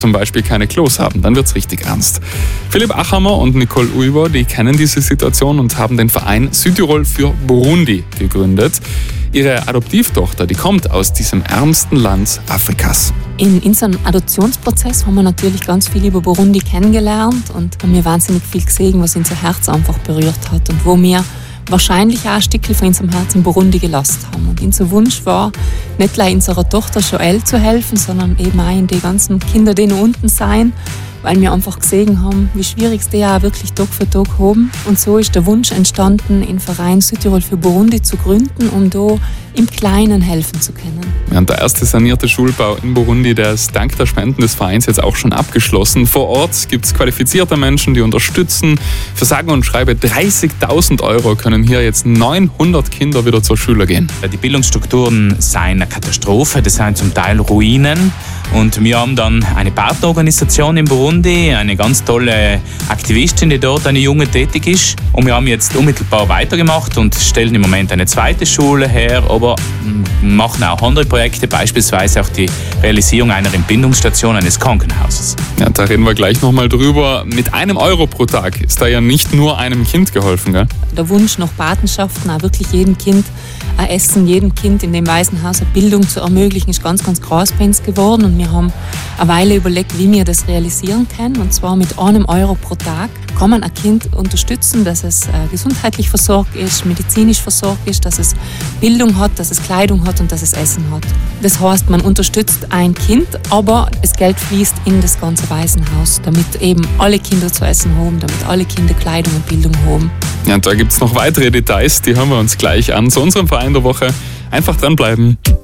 zum Beispiel keine Klos haben, dann wird's richtig ernst. Philipp Achammer und Nicole Uyber, die kennen diese Situation und haben den Verein Südtirol für Burundi gegründet. Ihre Adoptivtochter, die kommt aus diesem ärmsten Land Afrikas. In unserem Adoptionsprozess haben wir natürlich ganz viel über Burundi kennengelernt und haben mir wahnsinnig viel gesehen, was unser Herz einfach berührt hat und wo wir wahrscheinlich auch ein Stückchen von unserem Herz in Burundi gelassen haben. Und unser Wunsch war, nicht nur unserer Tochter Joelle zu helfen, sondern eben auch in die ganzen Kinder, die noch unten sind, weil wir einfach gesehen haben, wie schwierig es die auch wirklich Tag für Tag haben. Und so ist der Wunsch entstanden, den Verein Südtirol für Burundi zu gründen, um da im Kleinen helfen zu können. Ja, und der erste sanierte Schulbau in Burundi, der ist dank der Spenden des Vereins jetzt auch schon abgeschlossen. Vor Ort gibt es qualifizierte Menschen, die unterstützen. Für sage und schreibe 30.000 € können hier jetzt 900 Kinder wieder zur Schule gehen. Die Bildungsstrukturen seien eine Katastrophe, das sind zum Teil Ruinen. Und wir haben dann eine Partnerorganisation in Burundi, eine ganz tolle Aktivistin, die dort eine Junge tätig ist. Und wir haben jetzt unmittelbar weitergemacht und stellen im Moment eine zweite Schule her, aber machen auch andere Projekte, beispielsweise auch die Realisierung einer Entbindungsstation eines Krankenhauses. Ja, da reden wir gleich nochmal drüber. Mit €1 pro Tag ist da ja nicht nur einem Kind geholfen, gell? Der Wunsch nach Patenschaften, auch wirklich jedem Kind ein Essen, jedem Kind in dem Waisenhaus eine Bildung zu ermöglichen, ist ganz, ganz groß bei uns geworden. Und wir haben eine Weile überlegt, wie wir das realisieren können. Und zwar mit €1 pro Tag kann man ein Kind unterstützen, dass es gesundheitlich versorgt ist, medizinisch versorgt ist, dass es Bildung hat, dass es Kleidung hat und dass es Essen hat. Das heißt, man unterstützt ein Kind, aber das Geld fließt in das ganze Waisenhaus, damit eben alle Kinder zu essen haben, damit alle Kinder Kleidung und Bildung haben. Ja, und da gibt es noch weitere Details, die hören wir uns gleich an. Zu unserem Verein der Woche einfach dranbleiben.